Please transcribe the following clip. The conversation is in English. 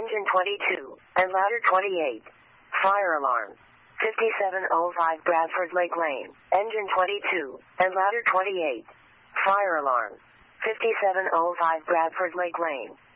Engine 22, and ladder 28. Fire alarm. 5705 Bradford Lake Lane. Engine 22, and ladder 28. Fire alarm. 5705 Bradford Lake Lane.